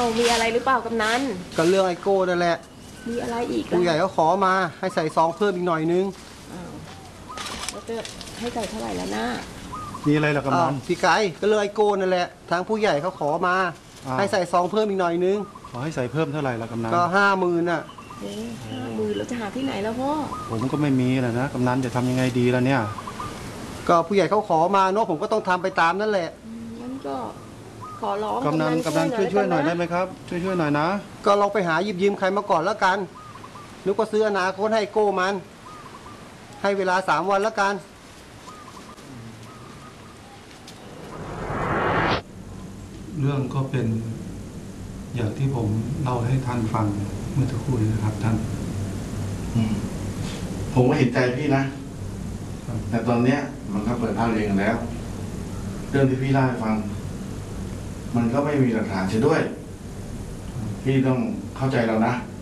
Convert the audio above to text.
มีอะไรหรือเปล่ากำนันก็เรื่องไอโก้นั่นแหละมีอะไรอีกผู้ใหญ่เขาขอมาให้ใส่ซองเพิ่มอีกหน่อยนึงแล้วจะให้ใส่เท่าไหร่แล้วนะมีอะไรล่ะกำนันพี่ไก่ก็เรื่องไอโก้นั่นแหละทางผู้ใหญ่เขาขอมาให้ใส่ซองเพิ่มอีกหน่อยนึงขอให้ใส่เพิ่มเท่าไหร่ล่ะกำนันก็50,000น่ะ 50,000เราจะหาที่ไหนแล้วพ่อผมก็ไม่มีแหละนะกำนันจะทำยังไงดีล่ะเนี่ยก็ผู้ใหญ่เขาขอมาเนาะผมก็ต้องทำไปตามนั่นแหละงั้นก็ขอร้องกำนันช่วยหน่อยได้ไหมครับช่วยหน่อยนะก็ลองไปหาหยิบยืมใครมาก่อนแล้วกันนึกว่าซื้ออนาคตให้โก้มันให้เวลา3 วันแล้วกันเรื่องก็เป็นอย่างที่ผมเล่าให้ท่านฟังเมื่อสักครู่นี้นะครับท่านผมก็เห็นใจพี่นะแต่ตอนเนี้ยมันก็เปิดภาคเรียนกันแล้วเรื่องที่พี่เล่าให้ฟังมันก็ไม่มีหลักฐานเช่นด้วยพี่ต้องเข้าใจเรานะ